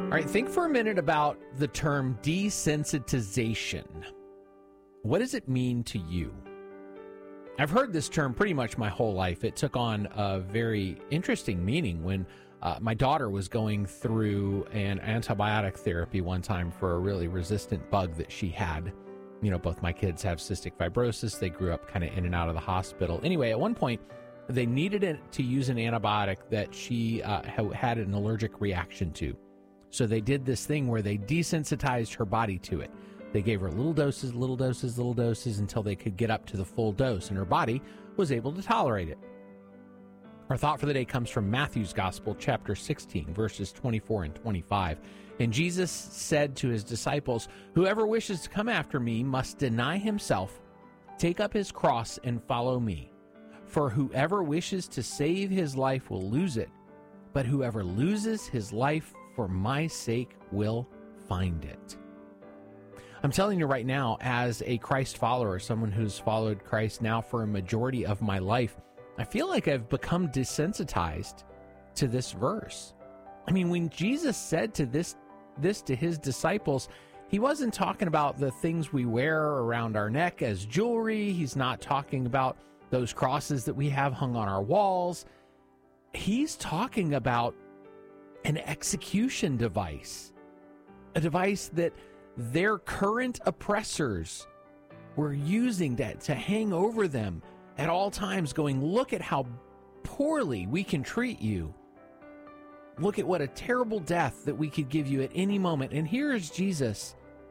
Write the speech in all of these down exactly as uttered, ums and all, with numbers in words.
All right, think for a minute about the term desensitization. What does it mean to you? I've heard this term pretty much my whole life. It took on a very interesting meaning when uh, my daughter was going through an antibiotic therapy one time for a really resistant bug that she had. You know, both my kids have cystic fibrosis. They grew up kind of in and out of the hospital. Anyway, at one point, they needed it to use an antibiotic that she uh, had an allergic reaction to. So they did this thing where they desensitized her body to it. They gave her little doses, little doses, little doses until they could get up to the full dose, and her body was able to tolerate it. Our thought for the day comes from Matthew's Gospel, chapter sixteen, verses twenty-four and twenty-five. And Jesus said to his disciples, "Whoever wishes to come after me must deny himself, take up his cross, and follow me. For whoever wishes to save his life will lose it, but whoever loses his life for my sake will find it." I'm telling you right now, as a Christ follower, someone who's followed Christ now for a majority of my life, I feel like I've become desensitized to this verse. I mean, when Jesus said to this, this to his disciples, he wasn't talking about the things we wear around our neck as jewelry. He's not talking about those crosses that we have hung on our walls. He's talking about an execution device, a device that their current oppressors were using that to hang over them at all times, going, "Look at how poorly we can treat you. Look at what a terrible death that we could give you at any moment." And here is Jesus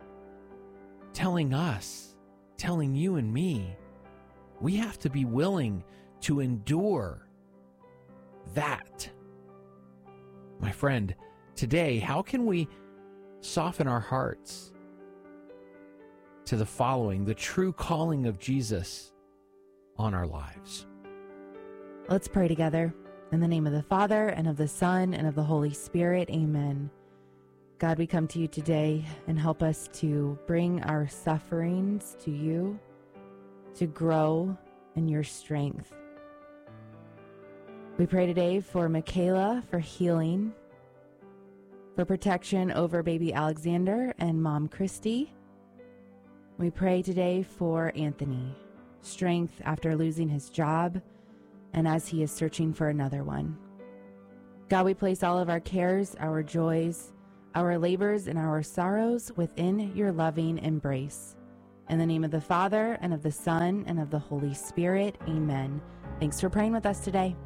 telling us, telling you and me, we have to be willing to endure that. My friend, today, how can we soften our hearts to the following, the true calling of Jesus on our lives? Let's pray together. In the name of the Father, and of the Son, and of the Holy Spirit, amen. God, we come to you today and help us to bring our sufferings to you, to grow in your strength. We pray today for Michaela, for healing, for protection over baby Alexander and mom Christy. We pray today for Anthony, strength after losing his job and as he is searching for another one. God, we place all of our cares, our joys, our labors, and our sorrows within your loving embrace. In the name of the Father, and of the Son, and of the Holy Spirit, amen. Thanks for praying with us today.